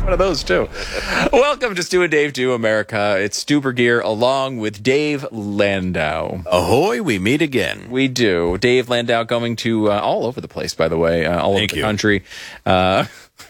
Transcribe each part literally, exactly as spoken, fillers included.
one of those, too. Welcome to Stu and Dave Do America. It's Stu Burgier along with Dave Landau. Ahoy, we meet again. We do. Dave Landau going to uh, all over the place, by the way, uh, all Thank over the you. country. Uh,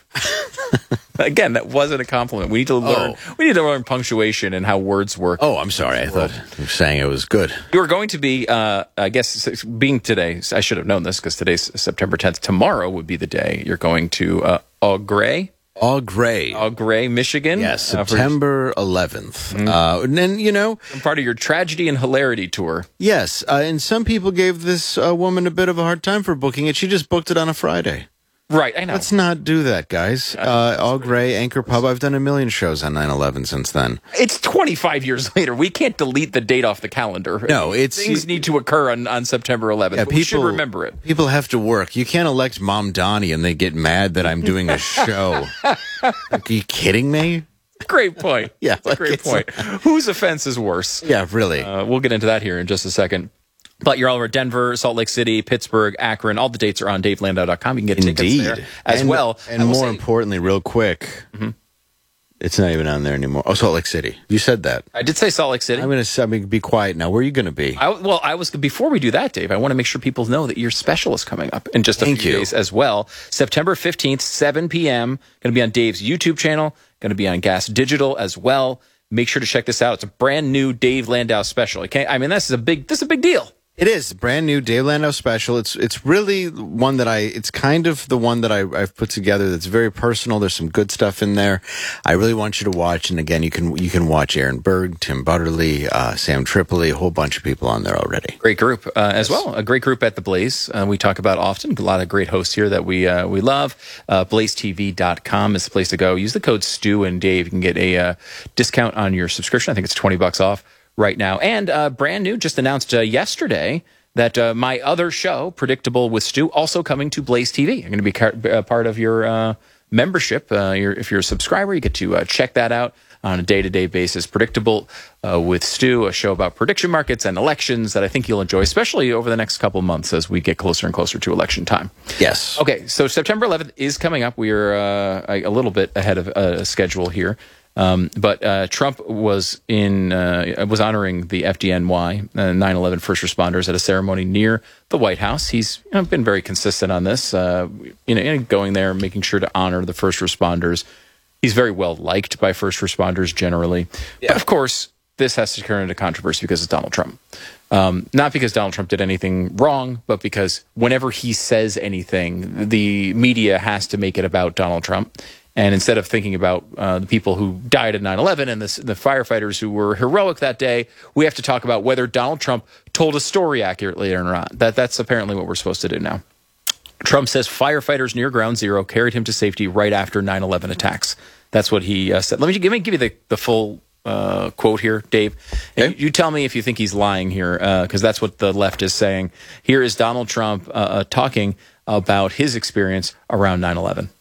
again, that wasn't a compliment. We need to learn. Oh. We need to learn punctuation and how words work. Oh, I'm sorry. I thought you were saying it was good. You are going to be, uh, I guess, being today, I should have known this because today's September tenth. Tomorrow would be the day you're going to uh, Eau Gray. All gray. Eau Gray, Michigan. Yes, uh, for- September eleventh. Mm-hmm. Uh, and then, you know, part of your tragedy and hilarity tour. yes, uh, and some people gave this uh, woman a bit of a hard time for booking it. She just booked it on a Friday. Right, I know. Let's not do that, guys. Uh, All Gray, Anchor Pub. I've done a million shows on nine eleven since then. It's twenty-five years later. We can't delete the date off the calendar. No, it's- Things need to occur on, on September eleventh. Yeah, but we should remember it. People have to work. You can't elect Mom Donnie and they get mad that I'm doing a show. Are you kidding me? Great point. Yeah, That's a like great it's- point. Whose offense is worse? Yeah, really. Uh, we'll get into that here in just a second. But you're all over Denver, Salt Lake City, Pittsburgh, Akron. All the dates are on dave landau dot com. You can get Indeed. tickets there as and, well. And I will more say- importantly, real quick, Mm-hmm. it's not even on there anymore. Oh, Salt Lake City. You said that. I did say Salt Lake City. I'm going to I mean, be quiet now. Where are you going to be? I, well, I was before we do that, Dave. I want to make sure people know that your special is coming up in just a Thank few you. days as well. September fifteenth, seven p.m. Going to be on Dave's YouTube channel. Going to be on Gas Digital as well. Make sure to check this out. It's a brand new Dave Landau special. Okay, I mean this is a big this is a big deal. It is brand new Dave Landau special. It's it's really one that I. It's kind of the one that I, I've put together. That's very personal. There's some good stuff in there. I really want you to watch. And again, you can you can watch Aaron Berg, Tim Butterly, uh, Sam Tripoli, a whole bunch of people on there already. Great group uh, as well. A great group at the Blaze. Uh, we talk about often. A lot of great hosts here that we uh, we love. Uh, blaze t v dot com is the place to go. Use the code Stu and Dave. You can get a uh, discount on your subscription. I think it's twenty bucks off right now. And uh, brand new, just announced uh, yesterday that uh, my other show, Predictable with Stu, also coming to Blaze T V. I'm going to be car- a part of your uh, membership. Uh, your, if you're a subscriber, you get to uh, check that out on a day-to-day basis. Predictable uh, with Stu, a show about prediction markets and elections that I think you'll enjoy, especially over the next couple of months as we get closer and closer to election time. Yes. Okay, so September eleventh is coming up. We are uh, a, a little bit ahead of uh, schedule here. Um, but uh, Trump was in uh, was honoring the F D N Y, uh, nine eleven first responders, at a ceremony near the White House. He's you know, been very consistent on this, uh, you know, going there, making sure to honor the first responders. He's very well liked by first responders generally. Yeah. But of course, this has to turn into controversy because it's Donald Trump. Um, not because Donald Trump did anything wrong, but because whenever he says anything, the media has to make it about Donald Trump. And instead of thinking about uh, the people who died at nine eleven and the, the firefighters who were heroic that day, we have to talk about whether Donald Trump told a story accurately or not. That, that's apparently what we're supposed to do now. Trump says firefighters near Ground Zero carried him to safety right after nine eleven attacks. That's what he uh, said. Let me give me give you the, the full uh, quote here, Dave. Okay. You, you tell me if you think he's lying here, because uh, that's what the left is saying. Here is Donald Trump uh, uh, talking about his experience around nine eleven.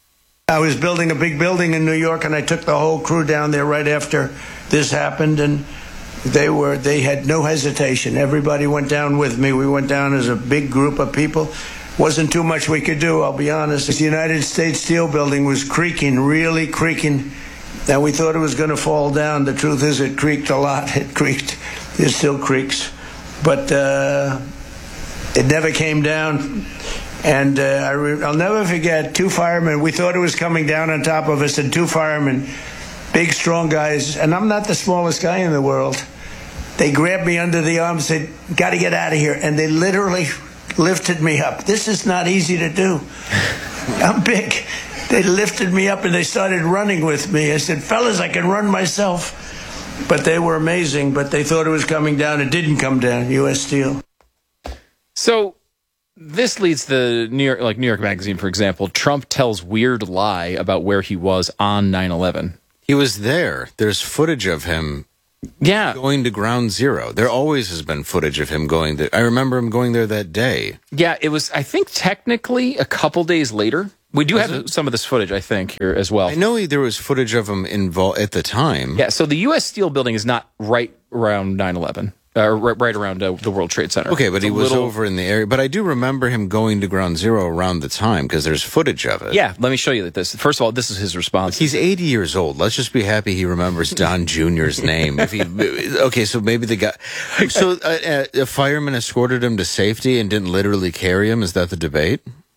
I was building a big building in New York, and I took the whole crew down there right after this happened, and they were they had no hesitation. Everybody went down with me. We went down as a big group of people. Wasn't too much we could do, I'll be honest. The United States Steel Building was creaking, really creaking, and we thought it was going to fall down. The truth is it creaked a lot. It creaked. It still creaks. But uh, it never came down. And uh, I re- I'll never forget two firemen. We thought it was coming down on top of us, and two firemen, big, strong guys. And I'm not the smallest guy in the world. They grabbed me under the arm and said, "Got to get out of here." And they literally lifted me up. This is not easy to do. I'm big. They lifted me up, and they started running with me. I said, "Fellas, I can run myself." But they were amazing. But they thought it was coming down. It didn't come down. U S Steel. So this leads the New York, like New York Magazine, for example. Trump tells weird lie about where he was on nine eleven. He was there. There's footage of him Yeah. going to Ground Zero. There always has been footage of him going there. I remember him going there that day. Yeah, it was, I think, technically a couple days later. We do Was have it? some of this footage, I think, here as well. I know he, there was footage of him involved at the time. Yeah, so the U S Steel Building is not right around nine eleven. uh, right, right around uh, the World Trade Center. Okay, but It's he a was little- over in the area. But I do remember him going to Ground Zero around the time because there's footage of it. Yeah, let me show you this. First of all, this is his response. He's eighty years old. Let's just be happy he remembers Don Junior's name. If he, okay, so maybe the guy, so uh, a fireman escorted him to safety and didn't literally carry him. Is that the debate?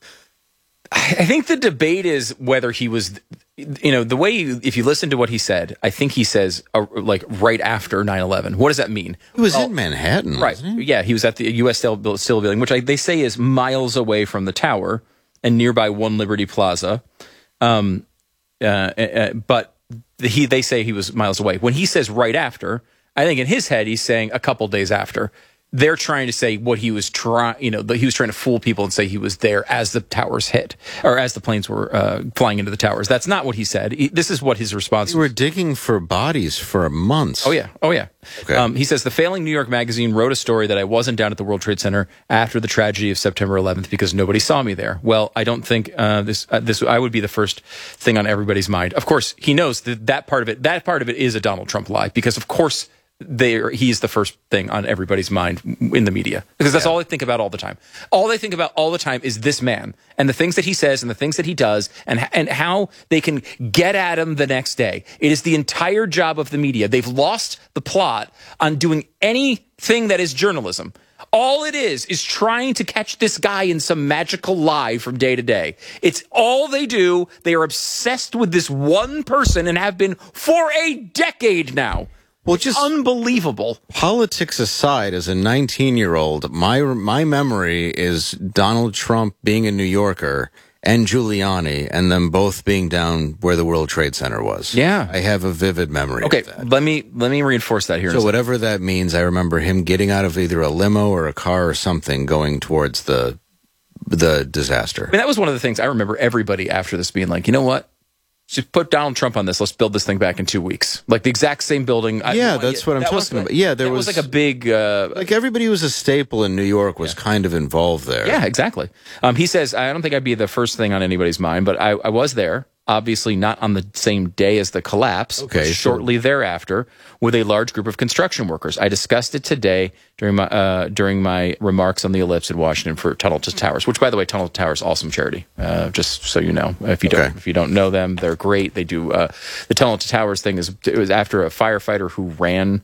I think the debate is whether he was, you know, the way you, if you listen to what he said, I think he says uh, like right after nine eleven. What does that mean? He was Well, in Manhattan, right? wasn't he? Yeah, he was at the U S Steel Steel building, which I, they say is miles away from the tower and nearby One Liberty Plaza. Um, uh, uh, but he they say he was miles away. When he says right after, I think in his head he's saying a couple days after. They're trying to say what he was trying, you know, he was trying to fool people and say he was there as the towers hit or as the planes were uh, flying into the towers. That's not what he said. He, this is what his response They was. were digging for bodies for months. Oh, yeah. Oh, yeah. Okay. Um, he says, the failing New York Magazine wrote a story that I wasn't down at the World Trade Center after the tragedy of September eleventh because nobody saw me there. Well, I don't think uh, this, uh, this, I would be the first thing on everybody's mind. Of course, he knows that that part of it, that part of it is a Donald Trump lie because, of course, They he's the first thing on everybody's mind in the media because that's yeah. all they think about all the time. All they think about all the time is this man and the things that he says and the things that he does and and how they can get at him the next day. It is the entire job of the media. They've lost the plot on doing anything that is journalism. All it is is trying to catch this guy in some magical lie from day to day. It's all they do. They are obsessed with this one person and have been for a decade now. Well, just unbelievable. Politics aside, as a nineteen-year-old, my my memory is Donald Trump being a New Yorker and Giuliani, and them both being down where the World Trade Center was. Yeah, I have a vivid memory. Okay, of that. let me let me reinforce that here. So whatever that means, I remember him getting out of either a limo or a car or something, going towards the the disaster. I mean, that was one of the things I remember. Everybody after this being like, you know what? Just put Donald Trump on this. Let's build this thing back in two weeks. Like the exact same building. I, yeah, that's what I'm that talking was, about. Yeah, there was, was, was like a big... Uh, like everybody who was a staple in New York was yeah. kind of involved there. Yeah, exactly. Um, he says, I don't think I'd be the first thing on anybody's mind, but I, I was there. Obviously not on the same day as the collapse, okay, but shortly so- thereafter, with a large group of construction workers. I discussed it today during my uh, during my remarks on the Ellipse in Washington for Tunnel to Towers, which, by the way, Tunnel to Towers, awesome charity. Uh, just so you know, if you don't okay. if you don't know them, they're great. They do uh, the Tunnel to Towers thing is it was after a firefighter who ran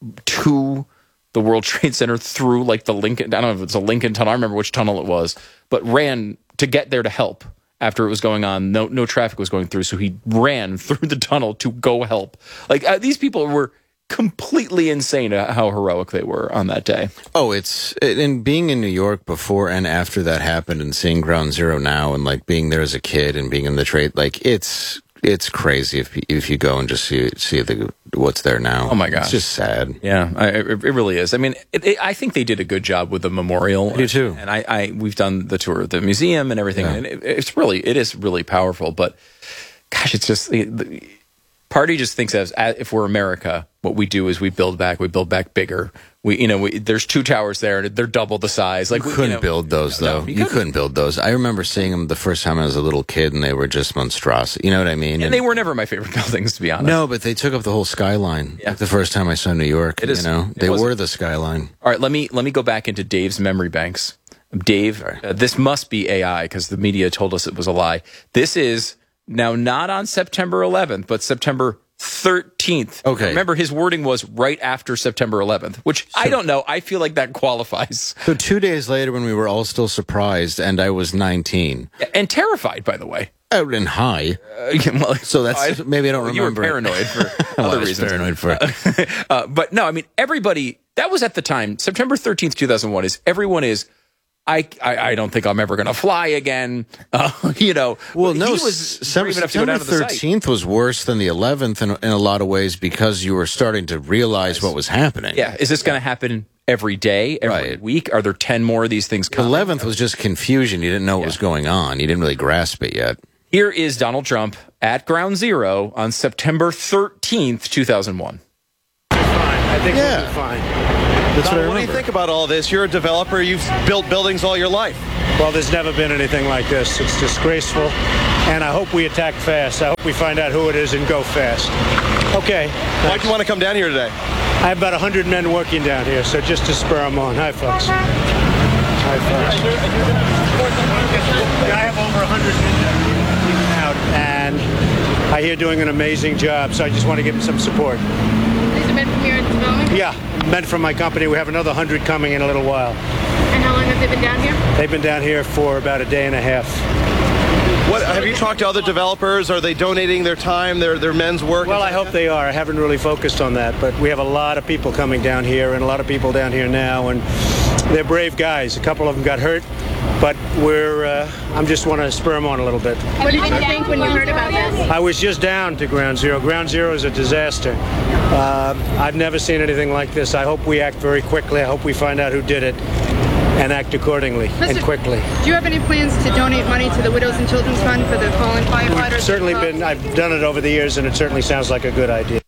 to the World Trade Center through like the Lincoln. I don't know if it's a Lincoln tunnel. I remember which tunnel it was, but ran to get there to help. After it was going on, no no traffic was going through, so he ran through the tunnel to go help. Like uh, these people were completely insane at how heroic they were on that day. Oh, it's and being in New York before and after that happened, and seeing Ground Zero now, and like being there as a kid and being in the trade, like it's it's crazy if if you go and just see see the what's there now. Oh my gosh, it's just sad. Yeah, I, it, it really is. I mean, it, it, I think they did a good job with the memorial. I do too. And I, I we've done the tour of the museum and everything, yeah. and it, it's really it is really powerful. But gosh, it's just the, the party just thinks as, as if we're America, what we do is we build back, we build back bigger. We, you know, we, there's two towers there, and they're double the size. Like you we, couldn't you know, build those though. No, you, you couldn't. couldn't build those. I remember seeing them the first time I was a little kid, and they were just monstrosity. You know what I mean? And, and they were never my favorite buildings, to be honest. No, but they took up the whole skyline. Yeah. Like the first time I saw New York, it is, you know, they was, were the skyline. All right, let me let me go back into Dave's memory banks. Dave, uh, this must be A I because the media told us it was a lie. This is now not on September eleventh, but September thirteenth. Okay. Remember, his wording was right after September eleventh, which so, I don't know. I feel like that qualifies. So two days later, when we were all still surprised, and I was nineteen. And terrified, by the way. Out and high. Uh, well, so that's, I, maybe I don't well, remember. You were paranoid for well, other I was reasons. paranoid for uh, uh, But no, I mean, everybody, that was at the time, September thirteenth, two thousand one, is everyone is, I, I, I don't think I'm ever going to fly again. Uh, you know, well, no, he was brave enough to go down to the site. thirteenth was worse than the eleventh in, in a lot of ways because you were starting to realize yes. what was happening. Yeah. Is this going to happen every day, every right. week? Are there ten more of these things coming? eleventh was just confusion. You didn't know what yeah. was going on. You didn't really grasp it yet. Here is Donald Trump at Ground Zero on September thirteenth, two thousand one. Fine. I think yeah. we'll be fine. That's Donald, what, what do you think about all this? You're a developer. You've built buildings all your life. Well, there's never been anything like this. It's disgraceful, and I hope we attack fast. I hope we find out who it is and go fast. Okay. Why'd you want to come down here today? I have about one hundred men working down here, so just to spur them on. Hi, folks. Hi, folks. I have over one hundred men out, and I hear doing an amazing job, so I just want to give them some support. These are men from your development? Yeah, men from my company. We have another one hundred coming in a little while. And how long have they been down here? They've been down here for about a day and a half. What, have you talked to other developers? Are they donating their time, their their men's work? Well, I hope they are. I haven't really focused on that, but we have a lot of people coming down here and a lot of people down here now, and they're brave guys. A couple of them got hurt, but we're. Uh, I'm just want to spur them on a little bit. What did you think when you heard about this? I was just down to Ground Zero. Ground Zero is a disaster. Uh, I've never seen anything like this. I hope we act very quickly. I hope we find out who did it and act accordingly and quickly. Do you have any plans to donate money to the Widows and Children's Fund for the fallen firefighters? We've certainly been. I've done it over the years, and it certainly sounds like a good idea.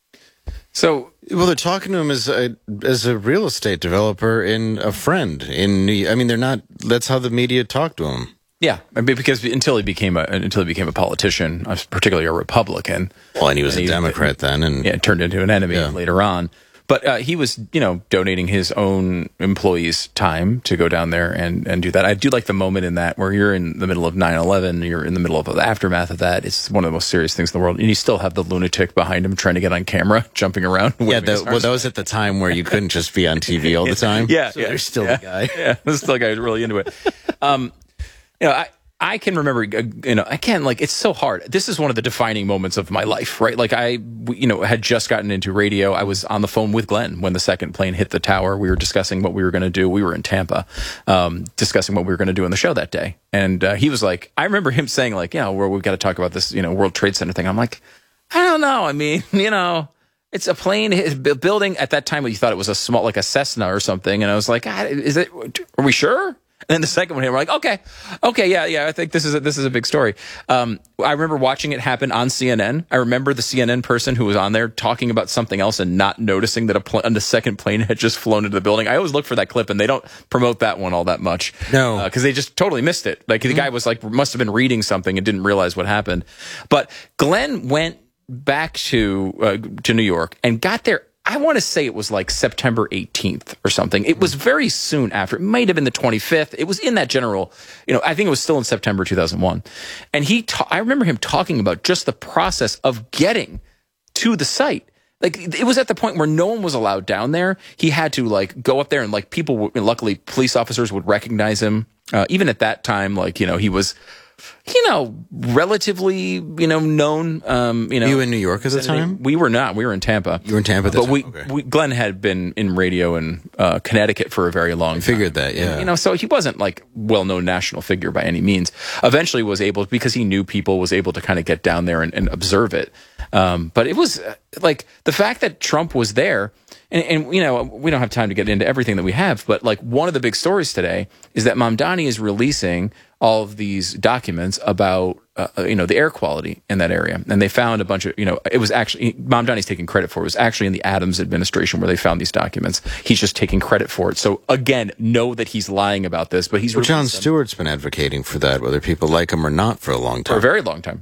So, well, they're talking to him as a as a real estate developer and a friend. In New, I mean, they're not. That's how the media talk to him. yeah, I mean, because until he became a until he became a politician, uh, particularly a Republican. Well, and he was and a he, Democrat then, and yeah, turned into an enemy Yeah. later on. But uh, he was, you know, donating his own employees' time to go down there and, and do that. I do like the moment in that where you're in the middle of nine eleven, you're in the middle of the aftermath of that. It's one of the most serious things in the world. And you still have the lunatic behind him trying to get on camera, jumping around. yeah, the, well, that was at the time where you couldn't just be on T V all the time. Yeah, so yeah, there's still yeah, the guy. Yeah, there's still a guy who's really into it. Um, you know, I. I can remember, uh, you know, I can like, it's so hard. This is one of the defining moments of my life, right? Like I, you know, had just gotten into radio. I was on the phone with Glenn when the second plane hit the tower. We were discussing what we were going to do. We were in Tampa, um, discussing what we were going to do in the show that day. And, uh, he was like, I remember him saying like, you know, where we've got to talk about this, you know, World Trade Center thing. I'm like, I don't know. I mean, you know, it's a plane hit, building at that time. You thought it was a small, like a Cessna or something. And I was like, ah, is it, are we sure? And then the second one here, we're like, okay, okay, yeah, yeah, I think this is a, this is a big story. Um, I remember watching it happen on C N N. I remember the C N N person who was on there talking about something else and not noticing that a pl- the second plane had just flown into the building. I always look for that clip, and they don't promote that one all that much. No, because uh, they just totally missed it. Like the guy was like, must have been reading something and didn't realize what happened. But Glenn went back to uh, to New York and got there. I want to say it was like September eighteenth or something. It was very soon after. It might have been the twenty-fifth. It was in that general, you know, I think it was still in September two thousand one. And he, ta- I remember him talking about just the process of getting to the site. Like it was at the point where no one was allowed down there. He had to like go up there and like people, w- luckily police officers would recognize him. Uh, even at that time, like, you know, he was, you know, relatively, you know, known. Um, you know, were you in New York at the time? We were not. We were in Tampa. You were in Tampa at the but time? we, Okay. we, Glenn had been in radio in uh, Connecticut for a very long time. I figured that, yeah. You know, so he wasn't like well-known national figure by any means. Eventually was able, because he knew people, was able to kind of get down there and, and observe it. Um, but it was uh, like the fact that Trump was there. And, and, you know, we don't have time to get into everything that we have, but like one of the big stories today is that Mamdani is releasing all of these documents about, uh, you know, the air quality in that area. And they found a bunch of, you know, it was actually, Mamdani's taking credit for it. It was actually in the Adams administration where they found these documents. He's just taking credit for it. So again, know that he's lying about this, but he's Well, Jon released them Stewart's been advocating for that, whether people like him or not, for a long for a time. very long time.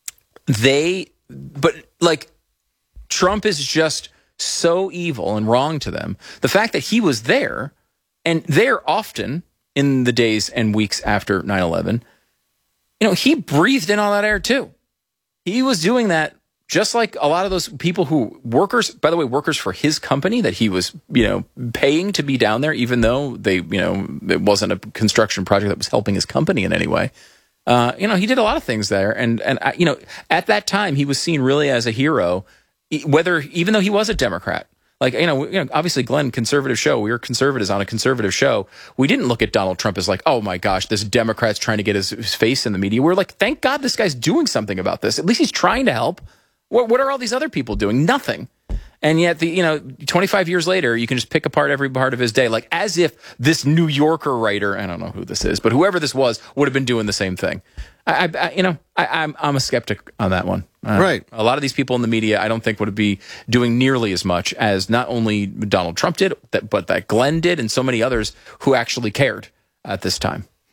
They, but like, Trump is just so evil and wrong to them. The fact that he was there, and there often in the days and weeks after nine eleven, you know, he breathed in all that air too. He was doing that just like a lot of those people who, workers, by the way, workers for his company that he was, you know, paying to be down there, even though they, you know, it wasn't a construction project that was helping his company in any way. Uh, you know, he did a lot of things there. And, and I, you know, at that time, he was seen really as a hero, whether, even though he was a Democrat. Like, you know, you know, obviously, Glenn, conservative show. We were conservatives on a conservative show. We didn't look at Donald Trump as like, oh my gosh, this Democrat's trying to get his, his face in the media. We're like, thank God this guy's doing something about this. At least he's trying to help. What, what are all these other people doing? Nothing. And yet, the you know, twenty-five years later, you can just pick apart every part of his day, like as if this New Yorker writer, I don't know who this is, but whoever this was, would have been doing the same thing. I, I you know, I, I'm I'm a skeptic on that one. Uh, right. A lot of these people in the media, I don't think would be doing nearly as much as not only Donald Trump did, but that Glenn did, and so many others who actually cared at this time.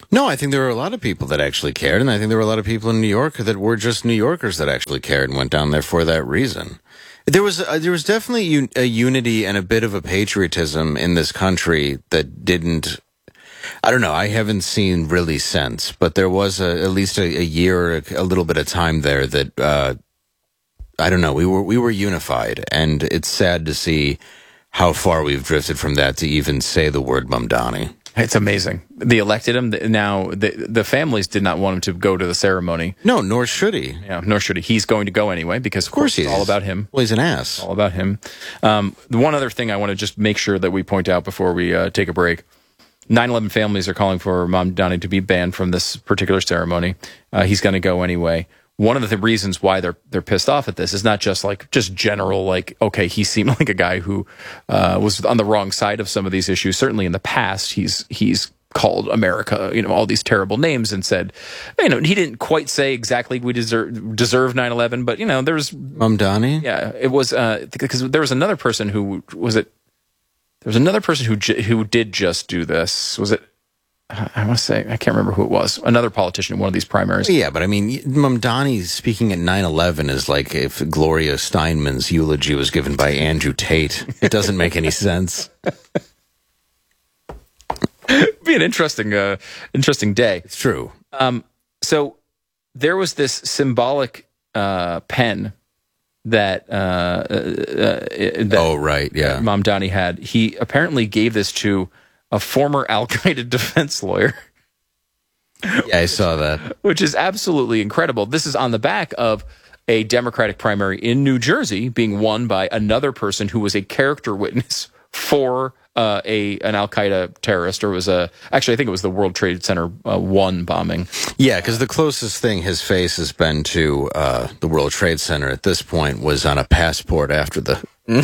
No, I think there were a lot of people that actually cared, and I think there were a lot of people in New York that were just New Yorkers that actually cared and went down there for that reason. There was uh, there was definitely un- a unity and a bit of a patriotism in this country that didn't. I don't know. I haven't seen really since, but there was a, at least a, a year, a, a little bit of time there that uh, I don't know. We were we were unified, and it's sad to see how far we've drifted from that to even say the word Mamdani. It's amazing. They elected him. Now, the, the families did not want him to go to the ceremony. No, nor should he. Yeah, nor should he. He's going to go anyway because, of, of course, course it's all about him. Well, he's an ass. All about him. Um, the one other thing I want to just make sure that we point out before we uh, take a break. nine eleven families are calling for Mamdani to be banned from this particular ceremony. Uh, he's going to go anyway. One of the th- reasons why they're they're pissed off at this is not just like just general like, okay, he seemed like a guy who uh, was on the wrong side of some of these issues. Certainly in the past, he's he's called America, you know, all these terrible names and said, you know, he didn't quite say exactly we deserve deserve nine eleven, but you know, there's Mamdani. Yeah, it was uh, because there was another person who was it. There was another person who j- who did just do this. Was it? I want to say, I can't remember who it was. Another politician in one of these primaries. Yeah, but I mean, Mamdani speaking at nine eleven is like if Gloria Steinemann's eulogy was given by Andrew Tate. It doesn't make any sense. It'd be an interesting, uh, interesting day. It's true. Um, so there was this symbolic uh, pen that, uh, uh, that oh, right, yeah. Mamdani had. He apparently gave this to a former Al-Qaeda defense lawyer. Yeah, I saw that. Which is absolutely incredible. This is on the back of a Democratic primary in New Jersey being won by another person who was a character witness for uh, a an Al-Qaeda terrorist, or was a actually I think it was the World Trade Center uh, one bombing. Yeah, because the closest thing his face has been to uh, the World Trade Center at this point was on a passport after the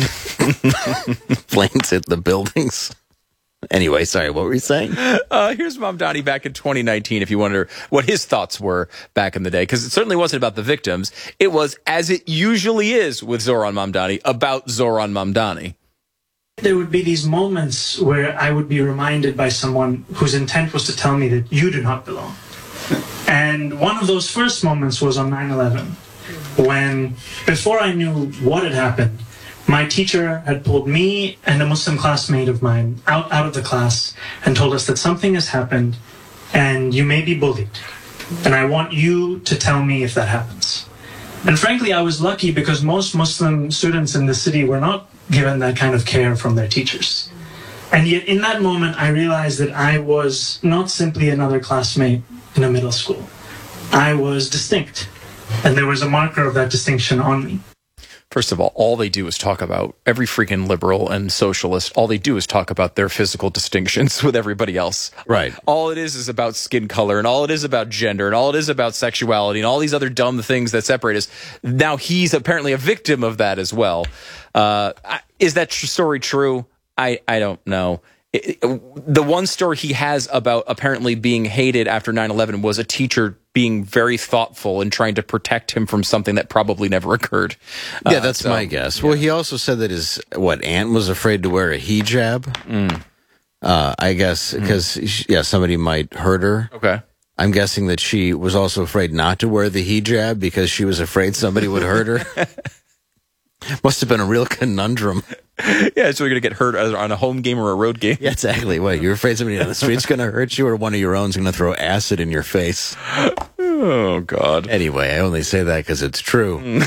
planes hit the buildings. Anyway, sorry, what were you saying? Uh, here's Mamdani back in twenty nineteen, if you wonder what his thoughts were back in the day, because it certainly wasn't about the victims. It was, as it usually is with Zohran Mamdani, about Zohran Mamdani. There would be these moments where I would be reminded by someone whose intent was to tell me that you do not belong. And one of those first moments was on nine eleven, when, before I knew what had happened, my teacher had pulled me and a Muslim classmate of mine out, out of the class and told us that something has happened and you may be bullied. And I want you to tell me if that happens. And frankly, I was lucky because most Muslim students in the city were not given that kind of care from their teachers. And yet in that moment, I realized that I was not simply another classmate in a middle school. I was distinct. And there was a marker of that distinction on me. First of all, all they do is talk about, every freaking liberal and socialist, all they do is talk about their physical distinctions with everybody else. Right. All it is is about skin color, and all it is about gender, and all it is about sexuality, and all these other dumb things that separate us. Now he's apparently a victim of that as well. Uh, is that tr- story true? I, I don't know. It, it, the one story he has about apparently being hated after nine eleven was a teacher being very thoughtful and trying to protect him from something that probably never occurred. Yeah, Uh, that's so, my guess. yeah. Well, he also said that his, what, aunt was afraid to wear a hijab? Mm. Uh, I guess, because, mm. yeah, somebody might hurt her. Okay. I'm guessing that she was also afraid not to wear the hijab because she was afraid somebody would hurt her. Must have been a real conundrum. Yeah, so you're going to get hurt either on a home game or a road game. Yeah, exactly. What, you're afraid somebody on the street's going to hurt you, or one of your own's going to throw acid in your face? Oh, God. Anyway, I only say that because it's true.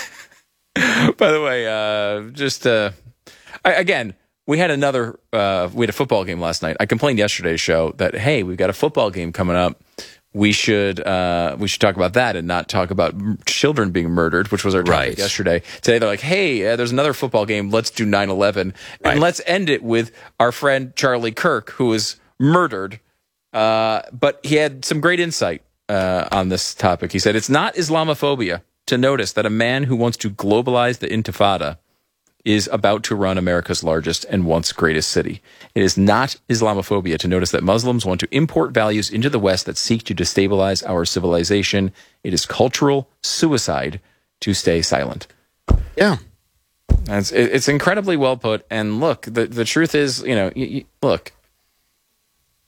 By the way, uh, just, uh, I, again, we had another, uh, we had a football game last night. I complained yesterday's show that, hey, we've got a football game coming up. We should uh, we should talk about that and not talk about m- children being murdered, which was our topic Right. yesterday. Today they're like, hey, uh, there's another football game. Let's do nine eleven. Right. And let's end it with our friend Charlie Kirk, who was murdered. Uh, but he had some great insight uh, on this topic. He said, it's not Islamophobia to notice that a man who wants to globalize the Intifada is about to run America's largest and once greatest city. It is not Islamophobia to notice that Muslims want to import values into the West that seek to destabilize our civilization. It is cultural suicide to stay silent. Yeah. It's, it's incredibly well put. And look, the, the truth is, you know, you, you, look,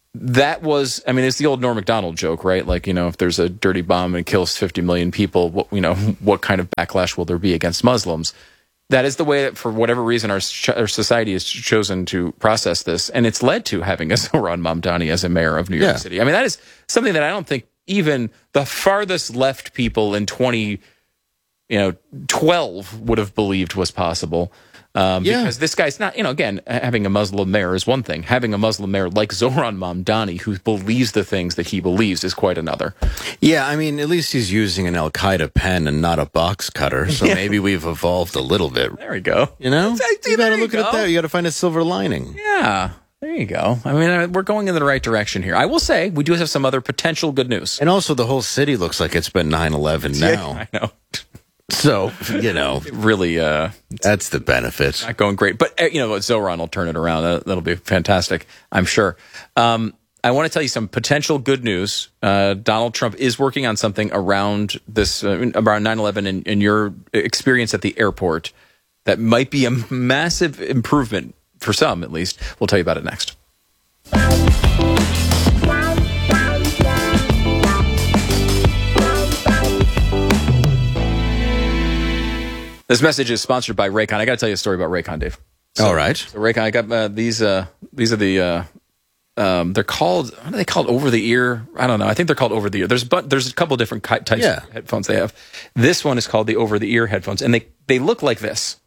that was, I mean, it's the old Norm Macdonald joke, right? Like, you know, if there's a dirty bomb and kills fifty million people, what, you know, what kind of backlash will there be against Muslims? That is the way that, for whatever reason, our, our society has chosen to process this. And it's led to having a Zohran Mamdani as a mayor of New York Yeah. City. I mean, that is something that I don't think even the farthest left people in twenty, you know, twelve would have believed was possible. Um, Yeah. Because this guy's not, you know, again, having a Muslim mayor is one thing. Having a Muslim mayor like Zohran Mamdani, who believes the things that he believes, is quite another. Yeah, I mean, at least he's using an Al Qaeda pen and not a box cutter, so maybe we've evolved a little bit. There we go. You know, See, you got there to you look at it go. there. You got to find a silver lining. Yeah, there you go. I mean, uh, we're going in the right direction here. I will say, we do have some other potential good news. And also, the whole city looks like it's been nine eleven now. I know. So, you know, Really, uh, that's the benefit. not going great. But, uh, you know, Zohran will turn it around. Uh, that'll be fantastic, I'm sure. Um, I want to tell you some potential good news. Uh, Donald Trump is working on something around this, uh, around nine eleven and, and your experience at the airport that might be a massive improvement for some, at least. We'll tell you about it next. This message is sponsored by Raycon. I got to tell you a story about Raycon, Dave. So, All right. So Raycon, I got uh, these. Uh, these are the. Uh, um, they're called. What are they called? Over the ear? I don't know. I think they're called over the ear. There's but there's a couple different ki- types Yeah. of headphones they have. This one is called the over the ear headphones, and they they look like this.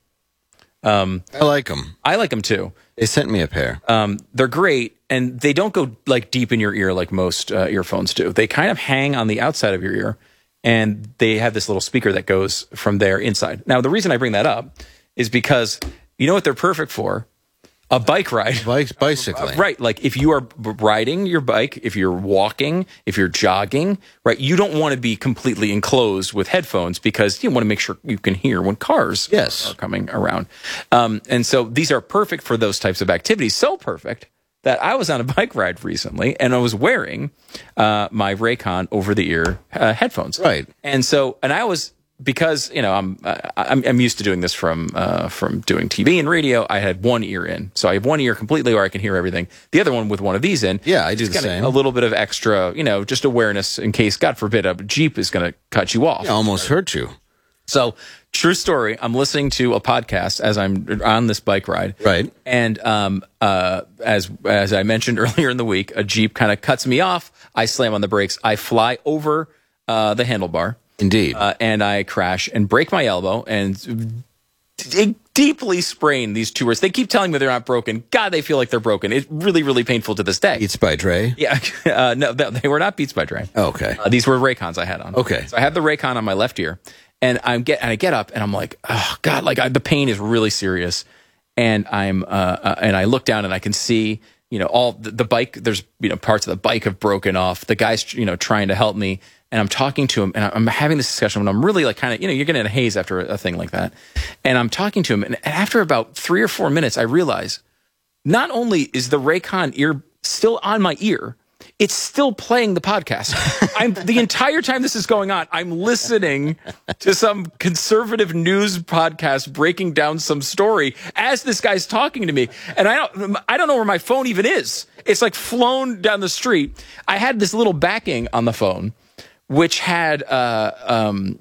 Um, I like them. I like them too. They sent me a pair. Um, they're great, and they don't go like deep in your ear like most uh, earphones do. They kind of hang on the outside of your ear, and they have this little speaker that goes from there inside. Now, the reason I bring that up is because you know what they're perfect for? A bike ride. Bikes, bicycling. Right, like if you are b- riding your bike, if you're walking, if you're jogging, right, you don't want to be completely enclosed with headphones because you want to make sure you can hear when cars Yes. are coming around. Um, and so these are perfect for those types of activities, so perfect that I was on a bike ride recently and I was wearing uh, my Raycon over-the-ear uh, headphones. Right. And so, and I was... Because you know I'm I'm I'm used to doing this from uh, from doing T V and radio. I had one ear in, so I have one ear completely where I can hear everything. The other one with one of these in. Yeah, I do Just the kinda same. A little bit of extra, you know, just awareness in case, God forbid, a Jeep is going to cut you off. It almost hurt you. So, true story. I'm listening to a podcast as I'm on this bike ride. Right. And um, uh, as as I mentioned earlier in the week, a Jeep kind of cuts me off. I slam on the brakes. I fly over uh, the handlebar. Indeed. Uh, and I crash and break my elbow and d- deeply sprain these two wrists. They keep telling me they're not broken. God, they feel like they're broken. It's really, really painful to this day. Beats by Dre. Yeah, uh, no, they were not Beats by Dre. Okay. Uh, these were Raycons I had on. Okay. So I have the Raycon on my left ear, and I'm get and I get up and I'm like, oh God, like I, the pain is really serious, and I'm uh, uh, and I look down and I can see, you know, all the, the bike. There's you know parts of the bike have broken off. The guy's you know trying to help me. And I'm talking to him, and I'm having this discussion when I'm really like kind of, you know, you're getting in a haze after a, a thing like that. And I'm talking to him, and after about three or four minutes, I realize not only is the Raycon ear still on my ear, it's still playing the podcast. I'm the entire time this is going on, I'm listening to some conservative news podcast breaking down some story as this guy's talking to me, and I don't, I don't know where my phone even is. It's like flown down the street. I had this little backing on the phone, which had, uh, um,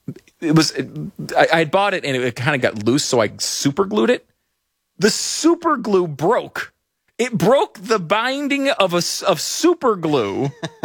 it was, I, I had bought it and it kind of got loose, so I super glued it. The super glue broke. It broke the binding of a, of super glue,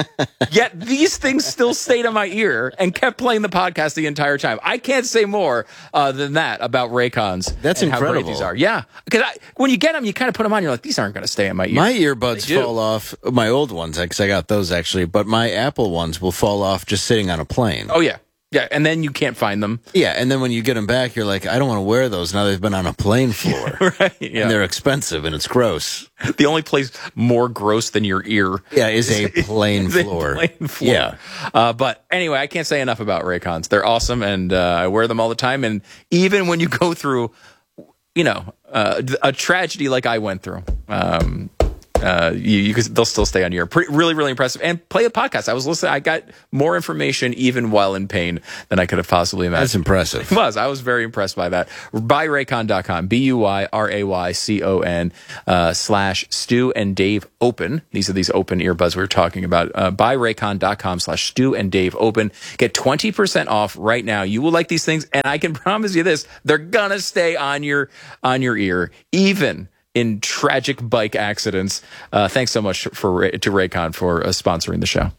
yet these things still stayed on my ear and kept playing the podcast the entire time. I can't say more uh, than that about Raycons. That's and how great incredible. these are. Yeah, because when you get them, you kind of put them on. You're like, these aren't going to stay in my ear. My earbuds They do. fall off. My old ones, because I got those actually, but my Apple ones will fall off just sitting on a plane. Oh yeah, yeah, and then you can't find them. Yeah, and then when you get them back, you're like, I don't want to wear those. Now they've been on a plane floor. Right? Yeah. And they're expensive, and it's gross. The only place more gross than your ear. Yeah, is a plane is a floor. plane floor. Yeah. Uh, but anyway, I can't say enough about Raycons. They're awesome, and uh, I wear them all the time. And even when you go through, you know, uh, a tragedy like I went through, um, uh, you, you could, they'll still stay on your pretty, really, really impressive. And play a podcast. I was listening. I got more information even while in pain than I could have possibly imagined. That's impressive. It was. I was very impressed by that. buy raycon dot com, B U Y R A Y C O N, uh, slash Stu and Dave Open. These are these open earbuds we were talking about. Uh, buy raycon dot com slash Stu and Dave Open. Get twenty percent off right now. You will like these things, and I can promise you this: they're gonna stay on your on your ear, even in tragic bike accidents. Uh, thanks so much for to Raycon for uh, sponsoring the show.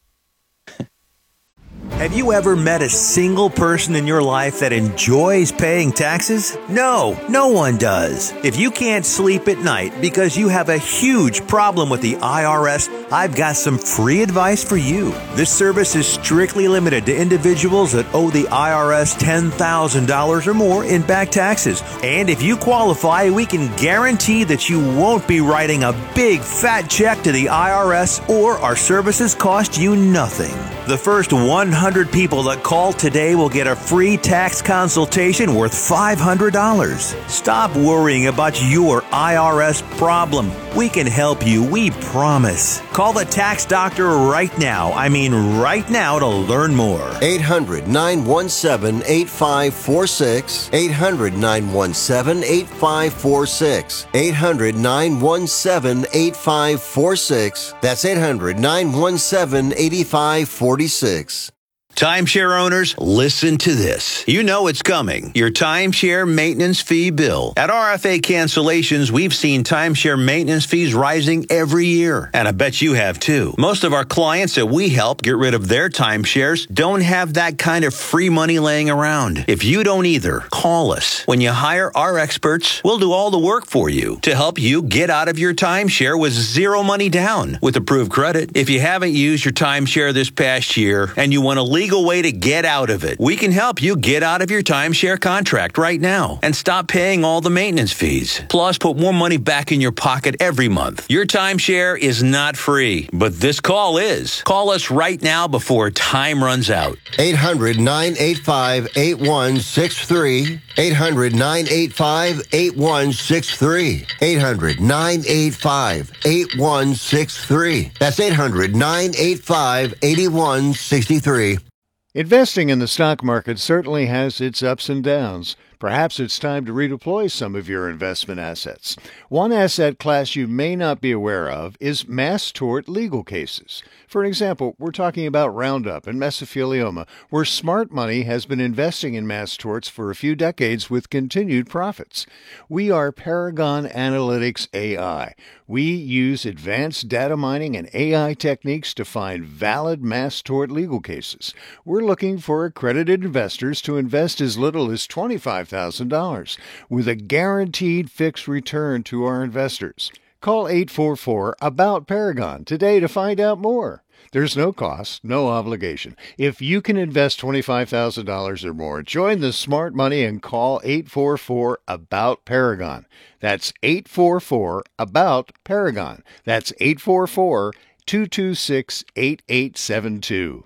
Have you ever met a single person in your life that enjoys paying taxes? No, no one does. If you can't sleep at night because you have a huge problem with the I R S, I've got some free advice for you. This service is strictly limited to individuals that owe the I R S ten thousand dollars or more in back taxes. And if you qualify, we can guarantee that you won't be writing a big fat check to the I R S, or our services cost you nothing. The first one hundred people that call today will get a free tax consultation worth five hundred dollars. Stop worrying about your I R S problem. We can help you, we promise. Call the tax doctor right now. I mean right now to learn more. eight hundred, nine one seven, eight five four six. eight hundred, nine one seven, eight five four six. eight hundred, nine one seven, eight five four six. That's eight hundred, nine one seven, eight five four six. Timeshare owners, listen to this. You know it's coming. Your timeshare maintenance fee bill. At R F A Cancellations, we've seen timeshare maintenance fees rising every year. And I bet you have too. Most of our clients that we help get rid of their timeshares don't have that kind of free money laying around. If you don't either, call us. When you hire our experts, we'll do all the work for you to help you get out of your timeshare with zero money down with approved credit. If you haven't used your timeshare this past year and you want to leave legal way to get out of it. We can help you get out of your timeshare contract right now and stop paying all the maintenance fees. Plus, put more money back in your pocket every month. Your timeshare is not free, but this call is. Call us right now before time runs out. eight hundred, nine eight five, eight one six three. eight hundred, nine eight five, eight one six three. eight hundred, nine eight five, eight one six three. That's eight hundred, nine eight five, eight one six three. Investing in the stock market certainly has its ups and downs. Perhaps it's time to redeploy some of your investment assets. One asset class you may not be aware of is mass tort legal cases. For example, we're talking about Roundup and mesothelioma, where smart money has been investing in mass torts for a few decades with continued profits. We are Paragon Analytics A I. We use advanced data mining and A I techniques to find valid mass tort legal cases. We're looking for accredited investors to invest as little as twenty-five thousand dollars, with a guaranteed fixed return to our investors. Call eight four four, A B O U T, Paragon today to find out more. There's no cost, no obligation. If you can invest twenty-five thousand dollars or more, join the smart money and call eight four four, A B O U T, Paragon. That's eight four four, A B O U T, Paragon. That's eight four four, two two six, eight eight seven two.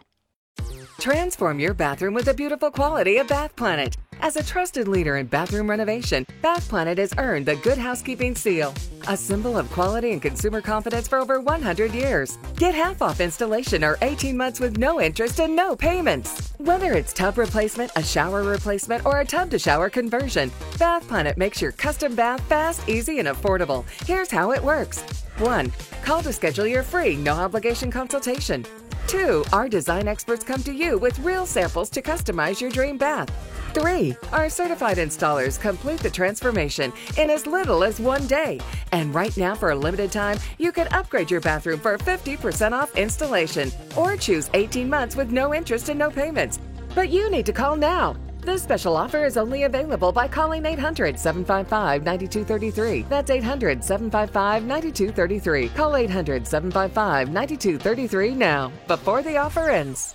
Transform your bathroom with the beautiful quality of Bath Planet. As a trusted leader in bathroom renovation, Bath Planet has earned the Good Housekeeping seal, a symbol of quality and consumer confidence for over one hundred years. Get half off installation or eighteen months with no interest and no payments. Whether it's tub replacement, a shower replacement, or a tub-to-shower conversion, Bath Planet makes your custom bath fast, easy, and affordable. Here's how it works. one. Call to schedule your free, no-obligation consultation. two. Our design experts come to you with real samples to customize your dream bath. three. Our certified installers complete the transformation in as little as one day. And right now, for a limited time, you can upgrade your bathroom for fifty percent off installation or choose eighteen months with no interest and no payments. But you need to call now. This special offer is only available by calling eight hundred, seven five five, nine two three three. That's eight hundred, seven five five, nine two three three. Call eight hundred, seven five five, nine two three three now, before the offer ends.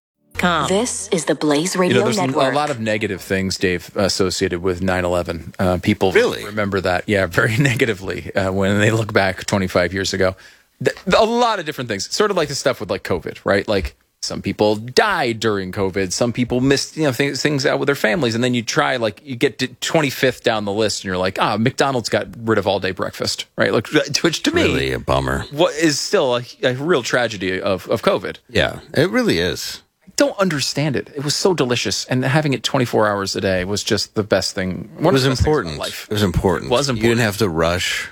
This is the Blaze Radio you know, there's Network. a lot of negative things, Dave, associated with nine eleven. Uh, people really remember that, yeah, very negatively uh, when they look back twenty-five years ago. Th- a lot of different things, sort of like the stuff with like COVID, right? Like Some people died during COVID. Some people missed, you know, things, things out with their families. And then you try, like, you get to twenty-fifth down the list, and you're like, ah, McDonald's got rid of all-day breakfast, right? Like, which to me, really a bummer. What is still a, a real tragedy of, of COVID. Yeah, it really is. I don't understand it. It was so delicious, and having it twenty-four hours a day was just the best thing. One it was of the best important. things about life. It was important. It was important. You didn't have to rush.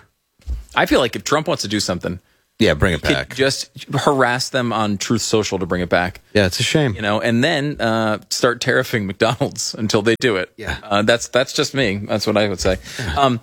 I feel like if Trump wants to do something, yeah, bring it back. Just harass them on Truth Social to bring it back. Yeah, it's a shame. You know, and then uh, start tariffing McDonald's until they do it. Yeah, uh, that's that's just me. That's what I would say. Um,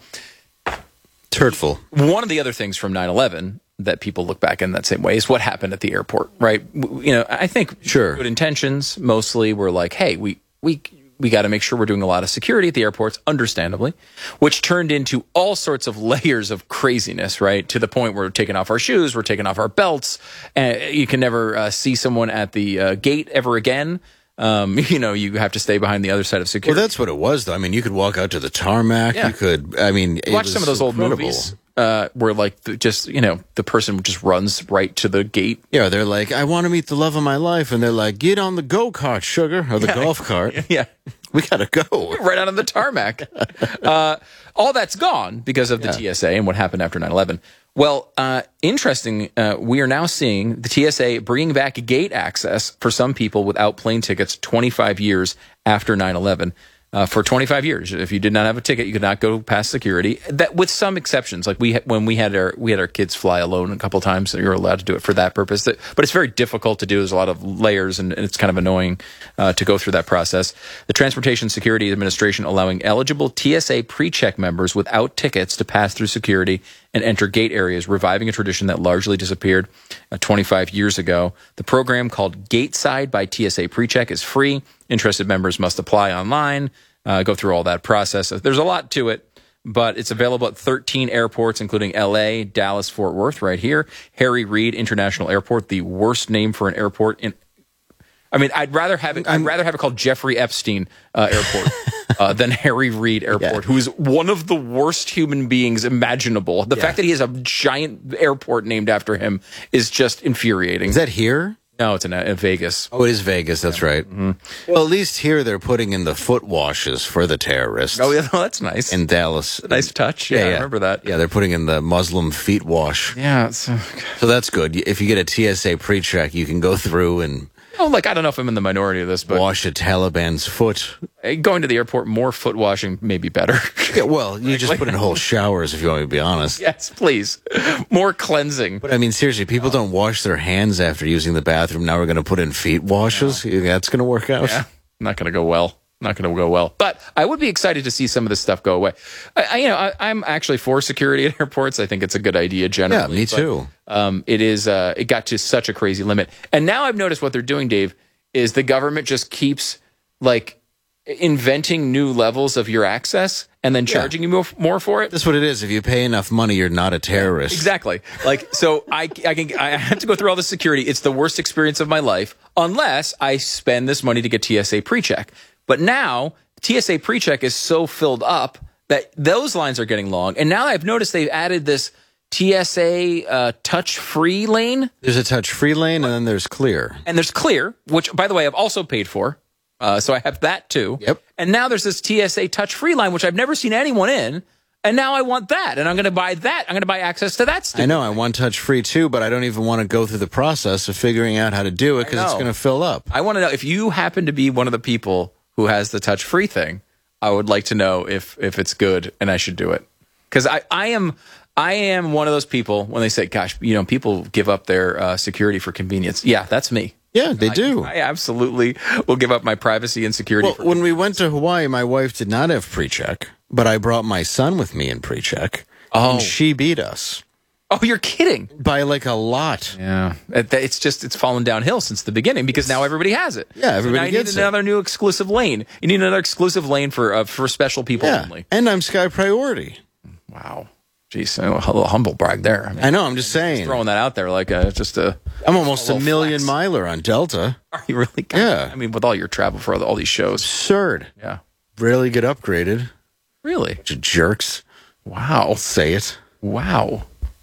it's hurtful. One of the other things from nine eleven that people look back in that same way is what happened at the airport, right? You know, I think sure. good intentions mostly were like, hey, we we. We got to make sure we're doing a lot of security at the airports, understandably, which turned into all sorts of layers of craziness, right? To the point where we're taking off our shoes, we're taking off our belts, and you can never uh, see someone at the uh, gate ever again. Um, you know, you have to stay behind the other side of security. Well, that's what it was, though. I mean, you could walk out to the tarmac. Yeah. You could, I mean, it watch was some of those old incredible. movies. Uh, where like the, just you know the person just runs right to the gate. Yeah, they're like, I want to meet the love of my life, and they're like, get on the go kart, sugar, or the yeah. golf cart. Yeah, we gotta go right out on the tarmac. uh, all that's gone because of the yeah. T S A and what happened after nine eleven. Well, uh, interesting. Uh, we are now seeing the T S A bringing back gate access for some people without plane tickets twenty-five years after nine eleven. Uh, for twenty-five years, if you did not have a ticket, you could not go past security. That, with some exceptions, like we when we had our we had our kids fly alone a couple of times, so you're allowed to do it for that purpose. But it's very difficult to do. There's a lot of layers, and, and it's kind of annoying uh, to go through that process. The Transportation Security Administration allowing eligible T S A pre-check members without tickets to pass through security and enter gate areas, reviving a tradition that largely disappeared uh, twenty-five years ago. The program, called Gateside by T S A PreCheck, is free. Interested members must apply online, uh, go through all that process. There's a lot to it, but it's available at thirteen airports, including L A, Dallas, Fort Worth, right here. Harry Reid International Airport, the worst name for an airport in. I mean, I'd rather have it. I'd rather have it called Jeffrey Epstein uh, Airport uh, than Harry Reid Airport, yeah. who is one of the worst human beings imaginable. The yeah. fact that he has a giant airport named after him is just infuriating. Is that here? No, it's in, uh, in Vegas. Oh, it is Vegas. That's yeah. right. Mm-hmm. Well, at least here they're putting in the foot washes for the terrorists. Oh, yeah, well, that's nice. In Dallas. Nice touch. Yeah, yeah, I remember that. Yeah, they're putting in the Muslim feet wash. Yeah. It's, uh, so that's good. If you get a T S A pre-check, you can go through and... Oh, like, I don't know if I'm in the minority of this, but... Wash a Taliban's foot. Going to the airport, more foot washing may be better. Yeah, well, you just put in whole showers, if you want me to be honest. Yes, please. More cleansing. But, I mean, seriously, people don't wash their hands after using the bathroom. Now we're going to put in feet washes? Yeah. That's going to work out? Yeah, not going to go well. Not going to go well. But I would be excited to see some of this stuff go away. I, I, you know, I, I'm actually for security at airports. I think it's a good idea generally. Yeah, me too. But, um, it is. Uh, it got to such a crazy limit. And now I've noticed what they're doing, Dave, is the government just keeps, like, inventing new levels of your access and then charging yeah. you more, more for it. That's what it is. If you pay enough money, you're not a terrorist. Exactly. Like, so I, I can I have to go through all the security. It's the worst experience of my life unless I spend this money to get T S A pre-check. But now T S A pre-check is so filled up that those lines are getting long. And now I've noticed they've added this T S A uh, touch-free lane. There's a touch-free lane, and then there's clear. And there's clear, which, by the way, I've also paid for. Uh, so I have that, too. Yep. And now there's this T S A touch-free line, which I've never seen anyone in. And now I want that. And I'm going to buy that. I'm going to buy access to that stupid I know. thing. I want touch-free, too, but I don't even want to go through the process of figuring out how to do it because it's going to fill up. I want to know, if you happen to be one of the people who has the touch-free thing, I would like to know if if it's good and I should do it. Because I, I am... I am one of those people when they say, gosh, you know, people give up their uh, security for convenience. Yeah, that's me. Yeah, they I, do. I absolutely will give up my privacy and security. Well, for when we went to Hawaii, my wife did not have pre-check, but I brought my son with me in pre-check. Oh. And she beat us. Oh, you're kidding. By like a lot. Yeah. It's just, it's fallen downhill since the beginning because now everybody has it. Yeah, everybody so now gets you need another it. new exclusive lane. You need another exclusive lane for uh, for special people yeah. only. And I'm Sky Priority. Wow. Jeez, a little humble brag there. I, mean, I know, I'm just saying. Just throwing that out there like uh, just a... I'm almost a, a million flex. miler on Delta. Are you really? God, yeah. I mean, with all your travel for all, all these shows. Absurd. Yeah. Rarely get upgraded. Really? Bunch of jerks. Wow. I'll say it. Wow.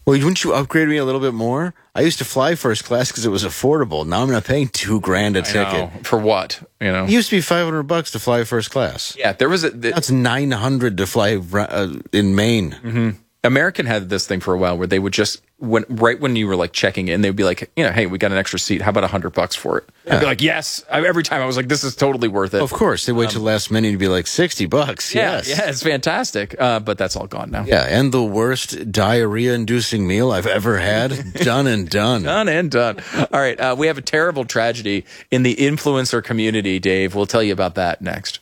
Well, wouldn't you upgrade me a little bit more? I used to fly first class because it was affordable. Now I'm not paying two grand a I ticket. know. For what? You know, It used to be five hundred bucks to fly first class. yeah, there was a. The, That's nine hundred to fly uh, in Maine. Mm-hmm. American had this thing for a while where they would just when right when you were like checking in, they'd be like, you know, hey, we got an extra seat. How about a hundred bucks for it? Yeah. I'd be like, yes. I, every time I was like, this is totally worth it. Of course, they wait Um, till the last minute to be like sixty bucks. Yeah, yes. yeah, it's fantastic. Uh, but that's all gone now. Yeah, and the worst diarrhea-inducing meal I've ever had. Done and done. Done and done. All right, uh, we have a terrible tragedy in the influencer community, Dave. We'll tell you about that next.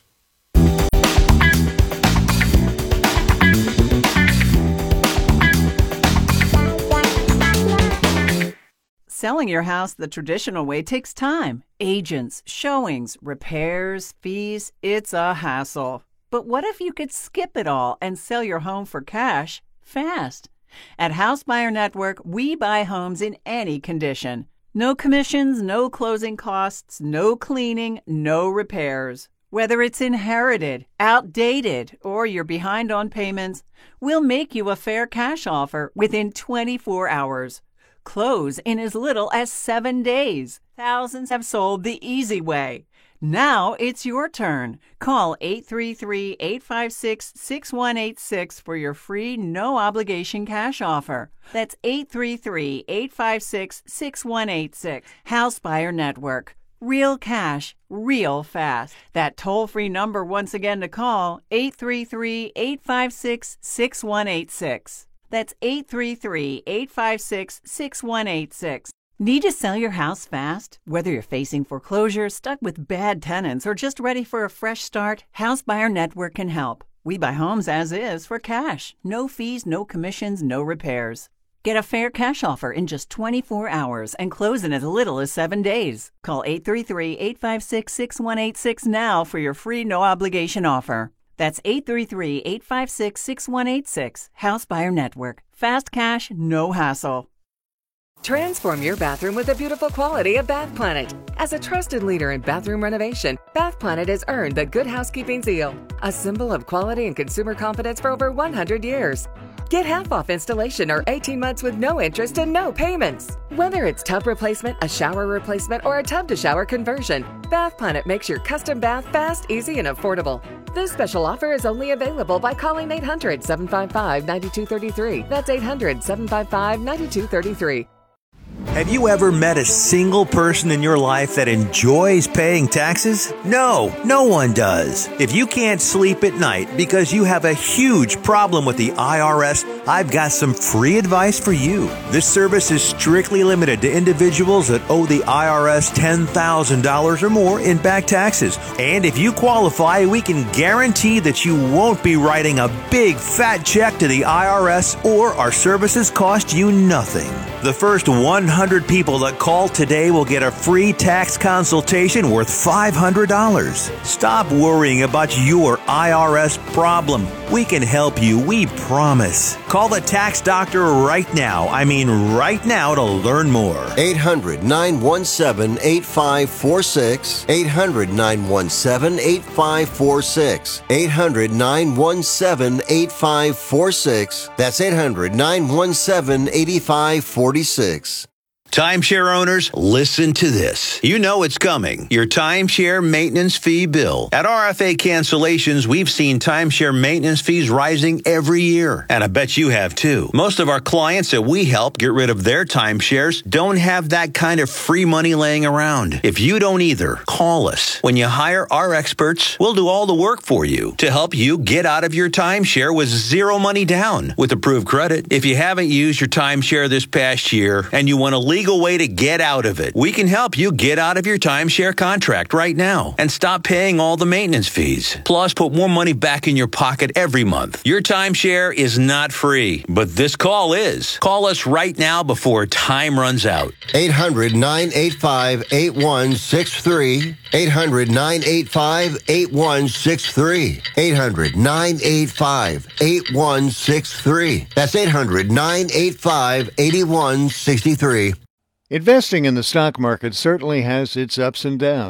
Selling your house the traditional way takes time. Agents, showings, repairs, fees. It's a hassle. But what if you could skip it all and sell your home for cash fast? At House Buyer Network, we buy homes in any condition. No commissions, no closing costs, no cleaning, no repairs. Whether it's inherited, outdated, or you're behind on payments, we'll make you a fair cash offer within twenty-four hours. Close in as little as seven days. Thousands have sold the easy way. Now it's your turn. Call eight three three, eight five six, six one eight six for your free no-obligation cash offer. That's eight three three, eight five six, six one eight six. House Buyer Network. Real cash, real fast. That toll-free number once again to call, eight three three, eight five six, six one eight six. That's eight three three, eight five six, six one eight six. Need to sell your house fast? Whether you're facing foreclosure, stuck with bad tenants, or just ready for a fresh start, House Buyer Network can help. We buy homes as is for cash. No fees, no commissions, no repairs. Get a fair cash offer in just twenty-four hours and close in as little as seven days. Call eight three three, eight five six, six one eight six now for your free no-obligation offer. That's eight three three, eight five six, six one eight six. House Buyer Network. Fast cash, no hassle. Transform your bathroom with the beautiful quality of Bath Planet. As a trusted leader in bathroom renovation, Bath Planet has earned the Good Housekeeping seal, a symbol of quality and consumer confidence for over one hundred years. Get half off installation or eighteen months with no interest and no payments. Whether it's tub replacement, a shower replacement, or a tub-to-shower conversion, Bath Planet makes your custom bath fast, easy, and affordable. This special offer is only available by calling eight hundred, seven five five, nine two three three. That's eight hundred, seven five five, nine two three three. Have you ever met a single person in your life that enjoys paying taxes? No, no one does. If you can't sleep at night because you have a huge problem with the I R S, I've got some free advice for you. This service is strictly limited to individuals that owe the I R S ten thousand dollars or more in back taxes. And if you qualify, we can guarantee that you won't be writing a big fat check to the I R S, or our services cost you nothing. The first one hundred people that call today will get a free tax consultation worth five hundred dollars. Stop worrying about your I R S problem. We can help you, we promise. Call the tax doctor right now. I mean right now to learn more. eight hundred, nine one seven, eight five four six. eight hundred, nine one seven, eight five four six. eight hundred, nine one seven, eight five four six. That's eight hundred, nine one seven, eight five four six. Timeshare owners, listen to this. You know it's coming. Your timeshare maintenance fee bill. At R F A Cancellations, we've seen timeshare maintenance fees rising every year. And I bet you have too. Most of our clients that we help get rid of their timeshares don't have that kind of free money laying around. If you don't either, call us. When you hire our experts, we'll do all the work for you to help you get out of your timeshare with zero money down with approved credit. If you haven't used your timeshare this past year and you want to leave legal way to get out of it. We can help you get out of your timeshare contract right now and stop paying all the maintenance fees. Plus, put more money back in your pocket every month. Your timeshare is not free, but this call is. Call us right now before time runs out. eight hundred, nine eight five, eight one six three. eight hundred, nine eight five, eight one six three. eight hundred, nine eight five, eight one six three. That's eight hundred, nine eight five, eight one six three. Investing in the stock market certainly has its ups and downs.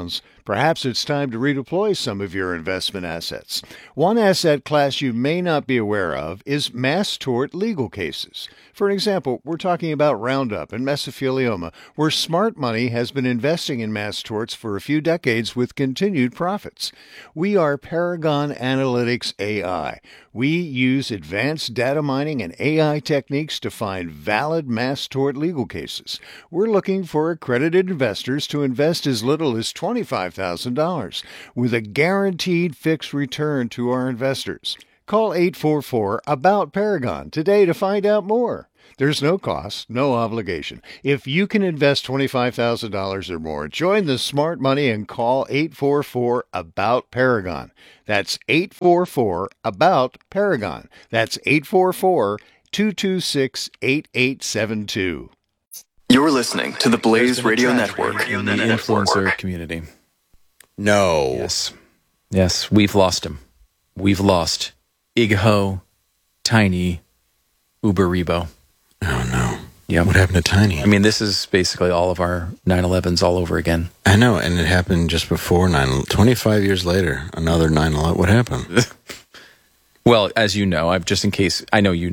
Perhaps it's time to redeploy some of your investment assets. One asset class you may not be aware of is mass tort legal cases. For example, we're talking about Roundup and mesothelioma, where smart money has been investing in mass torts for a few decades with continued profits. We are Paragon Analytics A I. We use advanced data mining and A I techniques to find valid mass tort legal cases. We're looking for accredited investors to invest as little as twenty-five thousand dollars with a guaranteed fixed return to our investors. Call eight four four, A B O U T, Paragon today to find out more. There's no cost, no obligation. If you can invest twenty-five thousand dollars or more, join the smart money and call eight four four, A B O U T, Paragon. That's eight four four, A B O U T, Paragon. That's eight four four, two two six, eight eight seven two. You're listening to the Blaze Radio Network. In the influencer community. No. Yes. Yes, we've lost him. We've lost Igho, Tiny, Uberibo. Oh, no. Yeah. What happened to Tiny? I mean, this is basically all of our nine elevens all over again. I know, and it happened just before nine. twenty-five years later, another nine eleven. What happened? Well, as you know, I've just in case, I know you